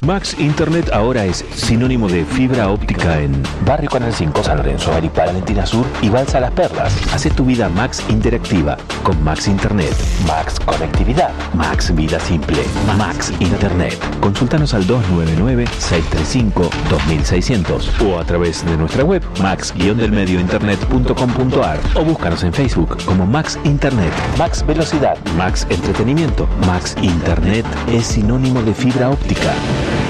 Max Internet ahora es sinónimo de fibra óptica en Barrio Canal 5, San Lorenzo, Arequipa, Valentina Sur y Balsa Las Perlas. Hace tu vida Max interactiva con Max Internet. Max Conectividad. Max Vida Simple. Max Internet. Consultanos al 299-635-2600 o a través de nuestra web max-delmediointernet.com.ar o búscanos en Facebook como Max Internet. Max Velocidad. Max Entretenimiento. Max Internet es sinónimo de fibra óptica.